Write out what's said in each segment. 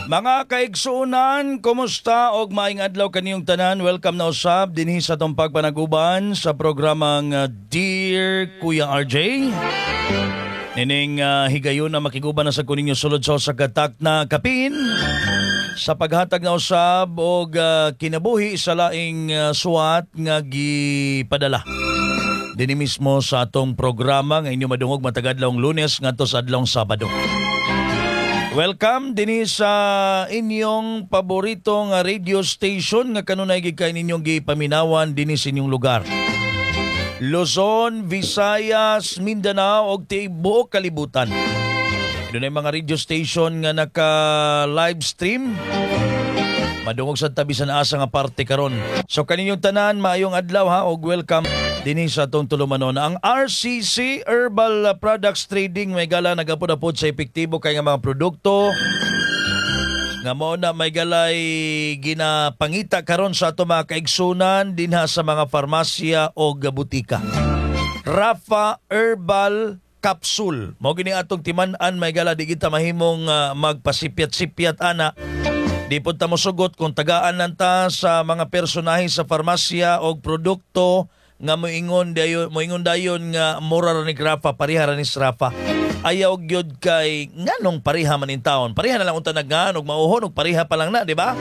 Mga kaigsuunan, kumusta og maayong adlaw kaniyong tanan? Welcome na usab dinhi sa atong pagpanaguban sa programang Dear Kuya RJ. Nining higayon na makiguban na sa kuninyo sulod sa katak na kapin sa paghatag na usab og kinabuhi sa laing suwat nga gipadala dinhi mismo sa atong programa nga inyo madungog matag adlawng Lunes ngadto sa adlawng Sabado. Welcome dinhi sa inyong paboritong radio station nga kanunay gikay ninyong gipaminawan dinhi sa inyong lugar. Luzon, Visayas, Mindanao ug tibuok kalibutan. Dunay mga radio station nga naka-live stream. Madungog sa tabi sa asa nga parte karon. So kaninyong tanan maayong adlaw ha og welcome dinhi sa atong tulumanon. Ang RCC Herbal Products Trading may gala nagapod-apod sa epektibo kay nga mga produkto nga mao na may galay ginapangita karon sa ato mga kaigsunan dinha sa mga farmasya o butika. Rafa Herbal Capsule. Mao gini atong timan-an may gala di kita mahimong magpasipyat-sipyat ana. Di po ta mosugot kung tagaan lang ta sa mga personahe sa farmasya o produkto nga moingon dayon nga mura ra ni Rafa, pariha ra ni Rafa. Ayaw gyud kay nganong pariha man in taon. Pariha na lang unta naggaan og mauhon og pariha pa lang na, di ba?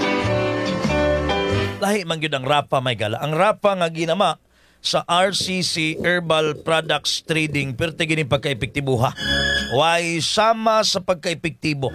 Lahi man gyud ang Rafa may gala. Ang Rafa nga ginama sa RCC Herbal Products Trading perti gini pagkaepektibuha. Why sama sa pagkaepektibo.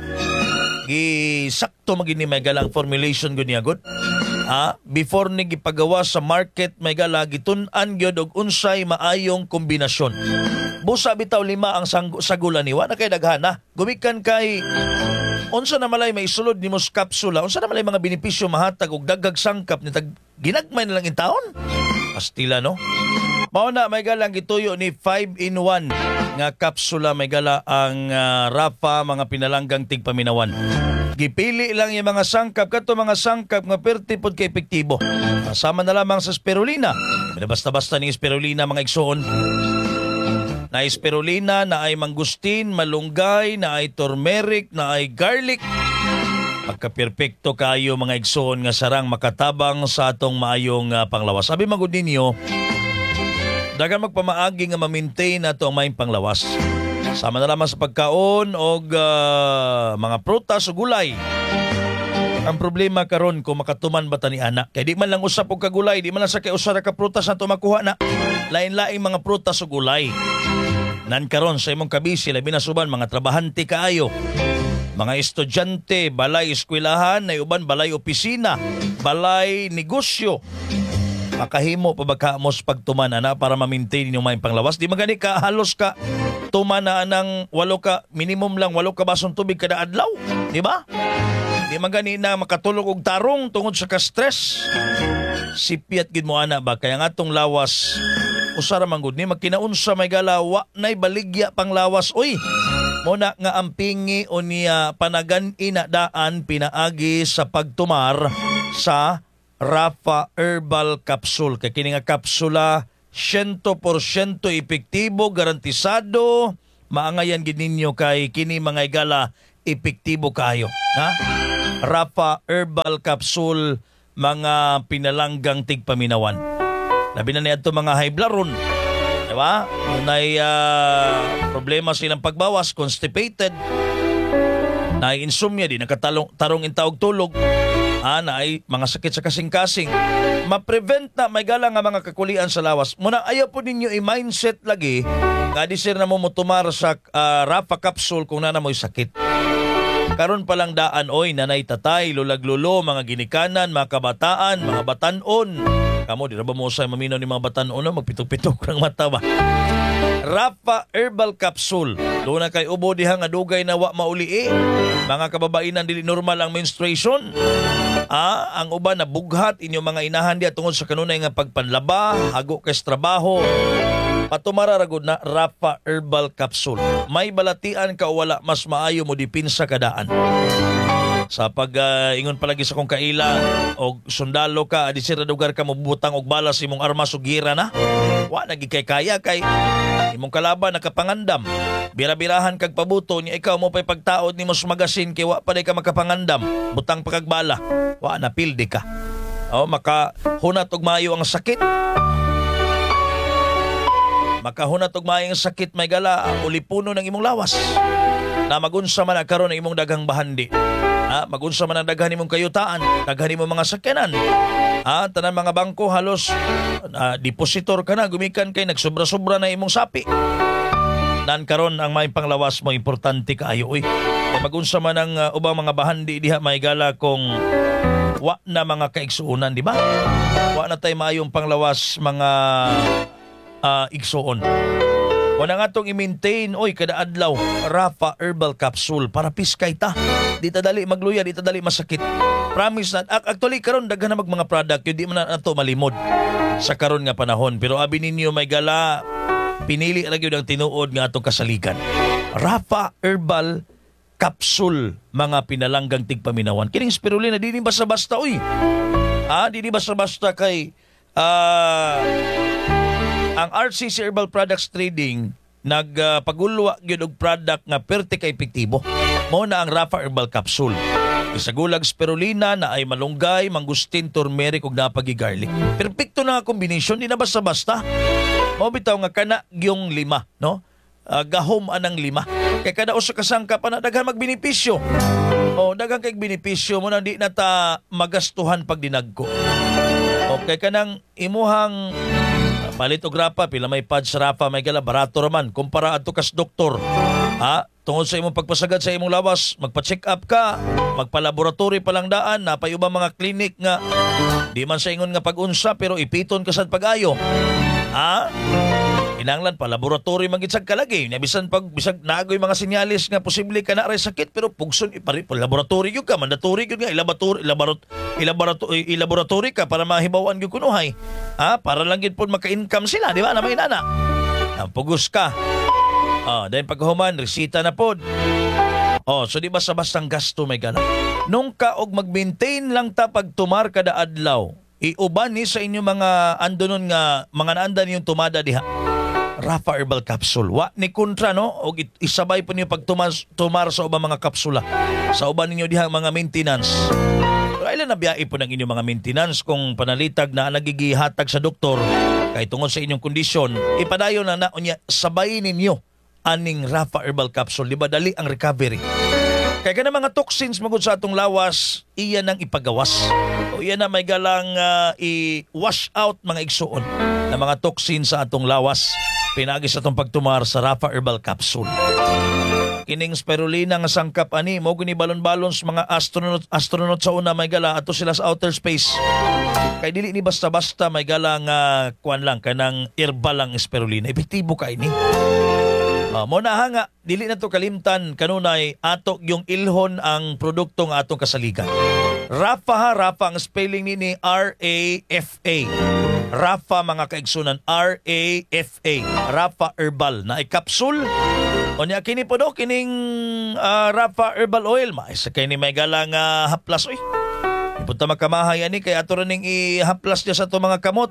Sakto magini may galang formulation gud niya gud. Before ni gipagawa sa market may gala gitun-an gyud og unsay maayong kombinasyon. Busa bitaw 5 ang sagulan ni wa na kay daghana. Gumikan kay unsa na malay may sulod nimo sa kapsula, unsa na malay mga benepisyo mahatag og daghag sangkap ni ginagmay na lang in taon. Pastila no. Mao na may galang gituyo ni 5-in-1 nga kapsula may gala ang Rafa mga pinalanggang tigpaminawan. Gipili lang yung mga sangkap kato mga sangkap nga perti pod kay epektibo. Kasama na lamang sa spirulina. Basta-basta ni spirulina mga igsoon. Na spirulina, na ay mangustin, malunggay, na ay turmeric, na ay garlic. Pagka-perfecto kayo mga igsoon nga sarang makatabang sa atong maayong panglawas. Sabi magud ninyo, dagan magpamaagi nga ma-maintain nato ang maayong panglawas. Sama na lamang sa pagkaon o mga prutas o gulay. Ang problema karon kung makatuman ba ta ni anak. Kaya di man lang usap og kagulay, di man lang sa kay usa ra ka prutas na makuha na. Lain-laing mga prutas o gulay. Nan karon sa imong kabisi labi na suban mga trabahante kaayo. Mga estudyante, balay eskwelahan, na uban balay opisina, balay negosyo. Makahimo pa ba ka mos pagtuman na para ma-maintain inyong may panglawas? Di magani ka halos ka tumana ng 8 ka, minimum lang 8 ka basong tubig kada adlaw. Di ba? Di magani na makatulog og tarong tungod sa ka-stress. Sipiat gid mo ana ba? Kaya nga atong lawas, usara man gud ni magkinaunsa may galawa nay baligya panglawas. Uy, muna nga ang pingi o niya panagan inadaan pinaagi sa pagtumar sa Rafa Herbal Capsule. Kaya kini nga kapsula 100% epektibo, garantisado. Maangayan gid ninyo kay kini mga igala epektibo kayo. Ha? Rafa Herbal Capsule mga pinalanggang tigpaminawan. Labi na niadto mga high blood ron. Diba? Unay problema silang pagbawas, constipated. Na insomnia di nakatarong intawag tulog. Na ay mga sakit sa kasing-kasing. Ma-prevent na may gala nga mga kakulian sa lawas. Muna ayaw po ninyo i-mindset lagi nga di sir na mo mutumar sa Rafa Capsule kung na mo'y sakit. Karon pa lang daan, oy, nanay tatay, lulag-lulo, mga ginikanan, mga kabataan, mga batanon. Kamo, di na ba mo usay maminaw ni mga batanon, magpitok-pitok ng mata ba? Rafa Herbal Capsule. Doon na kay ubo diha nga dugay na wa mauli Mga kababainan dili normal ang menstruation. Ang uban na bughat inyong mga inahan diya tungod sa kanunay nga pagpanlaba, hago kay trabaho. Patumararagod na Rafa Herbal Capsule. May balatian ka o wala, mas maayo mo dipinsa kadaan. sa pag ingon palagi sa kong kaila o sundalo ka adi sira lugar ka mabutang og balas imong armas ug gira na wa nagi kay kaya kay imong kalaban nakapangandam bira-birahan kag pabuto ni ikaw mo pay pagtaod nimo sa magasin kay wa pa day ka makapangandam butang pa kag bala wa na pildi ka makahunat og maayo ang sakit makahunat og maayo ang sakit may gala ulipuno ng imong lawas na magunsa man karon ng imong daghang bahandi magunsa man ang daghan imong kayutaan daghan imong mga sakyanan tanan mga bangko halos depositor ka na gumikan kay nagsobra-sobra na imong sapi nan karon ang may panglawas mo importante kaayo magunsa man ang ubang mga bahandi diha may gala kung wa na mga kaigsuunan di ba wa na tay maayong panglawas mga igsuon. O na nga itong i-maintain, kada adlaw, Rafa Herbal Capsule para piskay ta. Di ta dali magluya, di ta dali masakit. Promise na. Actually, karon daghan na mga product, yun di man na ito malimod sa karon nga panahon. Pero abi ninyo may gala, pinili lagi yung tinuod nga itong kasaligan. Rafa Herbal Capsule, mga pinalanggang tigpaminawan. Kining spirulina, di basta-basta, di basta-basta kay ang RCC Herbal Products Trading nagpagulwa gyud og product nga perti ka epektibo. Mao na ang Rafa Herbal Capsule. Isagulag spirulina na ay malunggay, mangustin, turmeric ug napagi garlic. Perpekto na nga kombinasyon, di na basta-basta. Mao bitaw nga kana gyung 5, no? Gahom anang 5. Kay kada usa ka sangka pa na daghan magbenepisyo. Daghang kay benepisyo mo na di na ta magastuhan pag dinagko. Okay kanang imuhang palit og Rafa, pila may pads sa Rafa, may gala, barato raman. Kumpara adto kas doktor. Tungod sa imong pagpasagad sa imong lawas, magpa-check up ka, magpa-laboratory pa lang daan, napay ubang mga klinik nga, di man sa ingon nga pag-unsa, pero ipiton ka sa pag-ayo. Inanglan pa, laboratory magitsag ka lagi. Bisag nagoy mga sinyalis nga posible ka na ray sakit, pero pugson laboratory yun ka, mandatory yun nga, ilaboratory ka para mahibawan yung kunuhay. Para lang yun po maka-income sila, di ba? Na may nana. Pugos ka. Dahil paghuman, resita na po. So di ba sa bastang gasto may gana? Nung ka og mag-maintain lang ta pagtumar kada adlaw, iuban ni sa inyo mga andonon nga, mga naandan yung tumada diha. Rafa Herbal Capsule. Wa ni kontra no og isabay po niyo pagtumar sa ubang mga kapsula. Sa uban ninyo diha mga maintenance. Kailan na biyahe po ng inyong mga maintenance kung panalitag na nagigihatag sa doktor kay tungod sa inyong kondisyon, ipadayon na unya sabay ninyo aning Rafa Herbal Capsule. Di ba dali ang recovery? Kaya ka na mga toxins magod sa atong lawas, iyan ang ipagawas. O iyan na may galang i-wash out mga igsuon na mga toxins sa atong lawas. Pinagis atong pagtumar sa Rafa Herbal Capsule. Kining spirulina nga sangkap ani mo guni balon-balon sa mga astronaut sa una may gala ato sila sa outer space. Kay dili ni basta-basta may gala nga kuan lang kanang herbal lang spirulina. Epektibo kay ni. Mo na nga dili na to kalimtan kanunay ato yung ilhon ang produkto nga atong kasaligan. Rafa ang spelling ni R-A-F-A. Rafa mga kaigsunan, R-A-F-A. Rafa Herbal na capsule. O niya kini po do kining Rafa Herbal Oil sa kini may galang haplas ipunta makamahay ani kay ato ning ihaplas niya sa to mga kamot.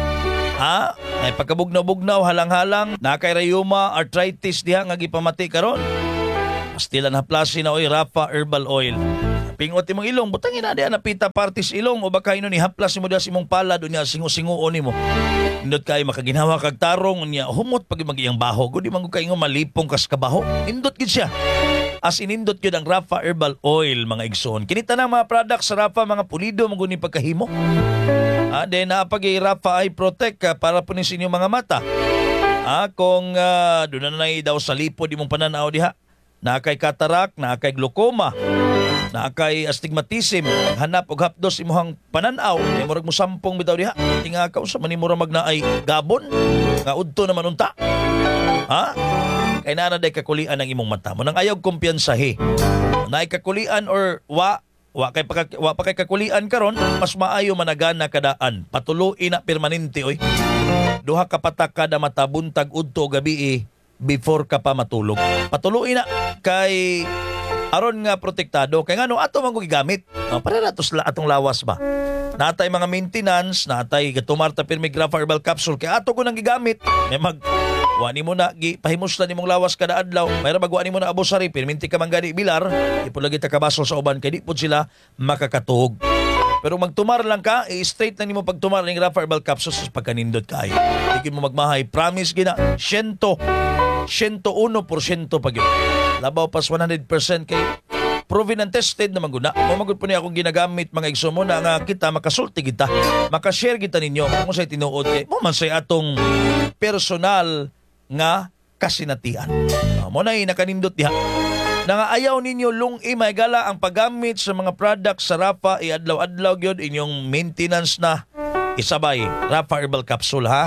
May pagkabugnaw-bugnaw, halang-halang, na kay rheuma, arthritis diha nga gipamati karon. Pastilan haplasin na Rafa Herbal Oil. Pingot imong ilong, butangin na diha napita partis ilong o baka ino ni haplas mo diha imong palad unya singo-singuon nimo. Indot kay makaginawa kag tarong unya humot pag magiyang baho, gud di man kay ingon malipong kas kabaho. Indot gid siya. As inindot yun ang Rafa Herbal Oil mga igsoon. Kinita na mga products sa Rafa mga pulido mong guni pagkahimo. Then napag Rafa Eye Protect para po ninyo mga mata. Kung doon na daw sa lipod imong pananaw diha. Nakay katarak, nakay glaucoma, nakay astigmatism, hanap og hapdos imuhang pananaw, ay murag mo sampong bitaw diha. Tinga ka sa manimura magnaay gabon nga udto naman unta. Kay nana day kakulian ang imong mata mo nang ayaw kumpiyansahe. Naay kakulian or wa pa kay kakulian karon, mas maayo managana kadaan. Patuloy na permanente Duha ka patak kada mata buntag udto gabi before ka pa matulog. Patuloy na kay aron nga protektado kay ngano ato man gigamit. Para natos atong lawas ba. Natay mga maintenance, natay gatumarta pirmi Rafa Herbal Capsule kay ato ko nang gigamit. May wani mo na pahimuslan nimong lawas kada adlaw. Mayra magwani mo na abosari pirminti ka man gani bilar, ipulagi ta kabasol sa uban kay di pud sila makakatuog. Pero magtumar lang ka, i-straight na nimo pagtumar ning Rafa Herbal Capsules sa pagkanindot kaayo. Di mo magmahay, promise gina 101% pag yun. Labaw pas 100% kay proven and tested na maguna. Mamagod po niya akong ginagamit mga igsumo na nga kita makasulti kita, makashare kita ninyo kung sa'y tinuod kay mo man sa'y atong personal nga kasinatian. Mo na nakanindot diha. Nangaayaw ninyo may gala ang paggamit sa mga products sa Rafa, iadlaw-adlaw gyud inyong maintenance na isabay Rafa Herbal Capsule ha.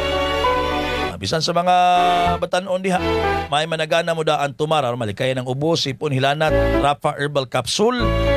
Bisan sa mga batanon diha, may managana mo daan tumara malikaya ng ubos, ipon hilanat Rafa Herbal Capsule.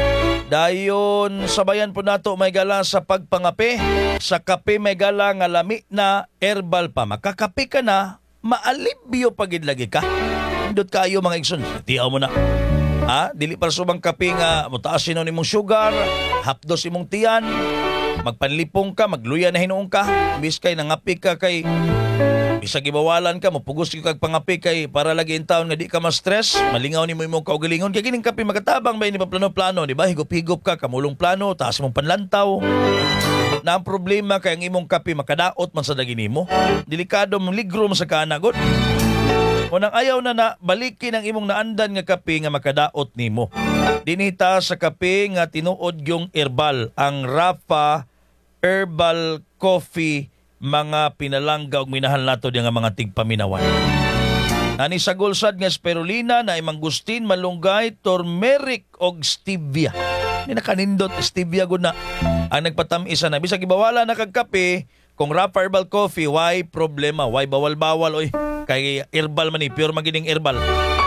Dayon sabayan po nato may gala sa pagpangape, sa kape may gala nga lami na herbal pa. Makakape ka na, maalibyo pagid lagi ka. Indot kayo mga igsoon, tiyaw mo na. Dili para subang kape nga mutaas sinon imong sugar, hapdos imong tiyan, magpanlipong ka, magluya na hinuong ka, bis kay nangapi ka kay bisag ibawalan ka, mapugos ka kag pangapi kay para lagi in taon nga di ka ma-stress, malingaw nimo imong kaugalingon kay kining kape magatabang ba ni plano-plano, di ba? Higop-higop ka, kamulong plano, taas mong panlantaw. Na ang problema kay ang imong kape makadaot man sa dagi nimo. Delikado mong ligro mo sa kanagod. Unang ayaw na balikin ang imong naandan nga kape nga makadaot nimo. Dinita sa kape nga tinuod yung herbal, ang Rafa Herbal Coffee, mga pinalangga og minahal nato nga mga tigpaminawan. Nani sa gulsad nga spirulina na mangustin, malunggay, turmeric og stevia. Ni nakanindot stevia gud na ang nagpatam-isa na bisag ibawala na kag kape. Kung Rafa Herbal Coffee, why problema? Why bawal-bawal? Oy, kay herbal man ni, pure magining herbal.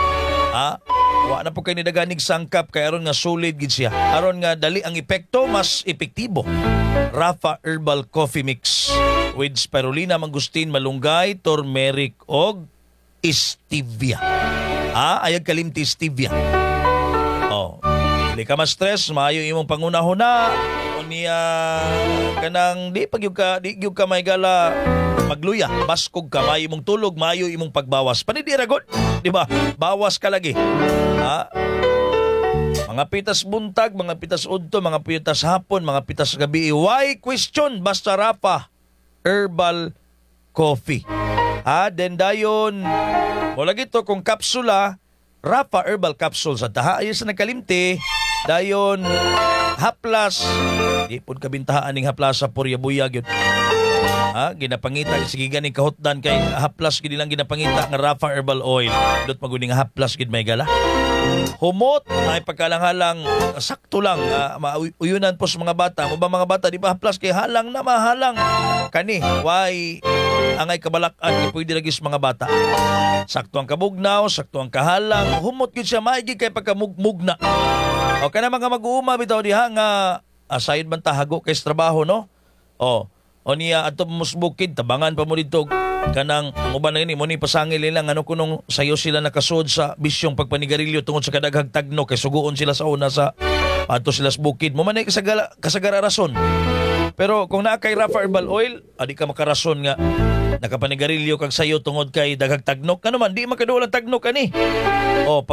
Wa na po kay nidaganig sangkap, kay aron nga solid gid siya. Aron nga dali ang epekto, mas epektibo. Rafa Herbal Coffee Mix with spirulina, mangustin, malunggay, turmeric og stevia. Ayag kalimti stevia. Dili ka ma-stress, maayo imong pangunahuna. Niya kanang di gyud ka may gala magluya, baskog ka, mayo imong tulog, mayo imong pagbawas. Panidiragon, di ba? Bawas ka lagi. Mga pitas buntag, mga pitas udto, mga pitas hapon, mga pitas gabi. Why question? Basta Rafa Herbal Coffee. Then dayon mo lagi to kung kapsula, Rafa Herbal Capsule sa taha ayo sa nagkalimti. Dayon haplas, di pud kabintahaan ning haplas sa Purya-buya gyud. Ginapangita sige ganing kahutdan kay haplas gid lang ginapangita nga Rafa Herbal Oil. Dot maguning haplas gid may gala. Humot ay pagkalanghalang sakto lang, mauyunan po sa mga bata. Mo ba mga bata di ba haplas kay halang na mahalang kani. Why angay kabalakan kay pwede lagi sa mga bata. Sakto ang kabugnaw, sakto ang kahalang. Humot gid siya maigi kay pagkamugmugna. O kana mga mag-uuma bitaw diha nga asayod man tahago kay sa trabaho no. O niya ato musbukid tabangan pa mo dito kanang uban na ini mo ni pasangil nila ano kunong sayo sila nakasud sa bisyong pagpanigarilyo tungod sa kadaghag tagno kay suguon sila sa una sa ato sila sa bukid mo man ay kasagara rason. Pero kung naa kay Rafa Herbal Oil, adi ka makarason nga nakapanigarilyo kag sayo tungod kay daghag tagnok. Ano man di makaduol ang tagnok ani.